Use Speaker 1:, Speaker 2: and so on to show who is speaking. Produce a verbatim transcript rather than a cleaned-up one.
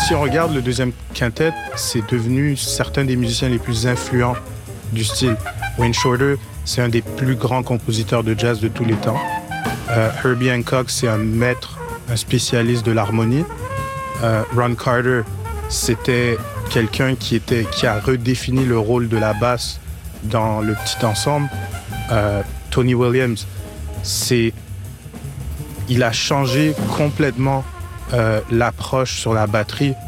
Speaker 1: si on regarde le deuxième quintet, c'est devenu certains des musiciens les plus influents du style. Wayne Shorter, c'est un des plus grands compositeurs de jazz de tous les temps. Euh, Herbie Hancock, c'est un maître, un spécialiste de l'harmonie. Euh, Ron Carter, c'était quelqu'un qui, était, qui a redéfini le rôle de la basse dans le petit ensemble. Euh, Tony Williams, c'est, il a changé complètement euh, l'approche sur la batterie